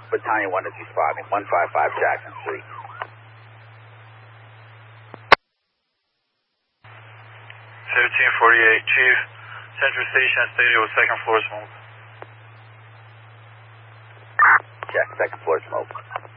Battalion 1 if you spot me. 155 Jackson Street. 1748, Chief. Central Station stated with second floor smoke. Check, second floor smoke.